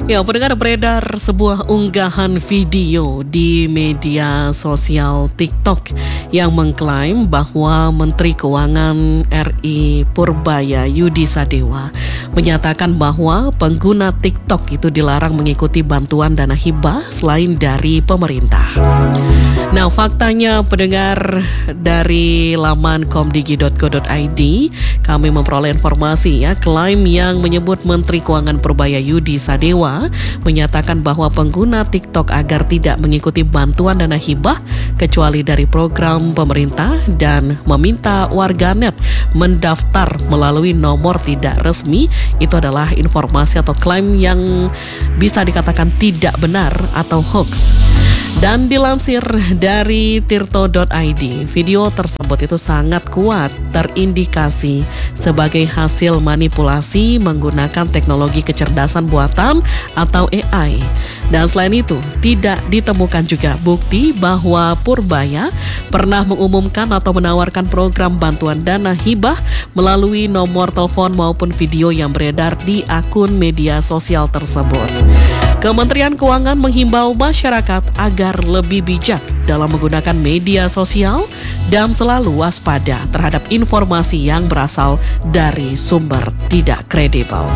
Ya, pendengar, beredar sebuah unggahan video di media sosial TikTok yang mengklaim bahwa Menteri Keuangan RI Purbaya Yudi Sadewa menyatakan bahwa pengguna TikTok itu dilarang mengikuti bantuan dana hibah selain dari pemerintah. Nah, faktanya pendengar, dari laman komdigi.co.id kami memperoleh informasi klaim yang menyebut Menteri Keuangan Purbaya Yudi Sadewa menyatakan bahwa pengguna TikTok agar tidak mengikuti bantuan dana hibah kecuali dari program pemerintah dan meminta warganet mendaftar melalui nomor tidak resmi. Itu adalah informasi atau klaim yang bisa dikatakan tidak benar atau hoax. Dan dilansir dari tirto.id, video tersebut itu sangat kuat terindikasi sebagai hasil manipulasi menggunakan teknologi kecerdasan buatan atau AI. Dan selain itu, tidak ditemukan juga bukti bahwa Purbaya pernah mengumumkan atau menawarkan program bantuan dana hibah melalui nomor telepon maupun video yang beredar di akun media sosial tersebut. Kementerian Keuangan menghimbau masyarakat agar lebih bijak dalam menggunakan media sosial dan selalu waspada terhadap informasi yang berasal dari sumber tidak kredibel.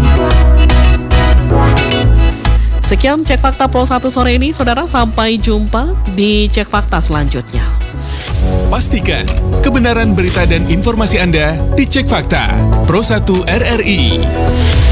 Sekian Cek Fakta Pro 1 sore ini, saudara. Sampai jumpa di Cek Fakta selanjutnya. Pastikan kebenaran berita dan informasi Anda di Cek Fakta Pro 1 RRI.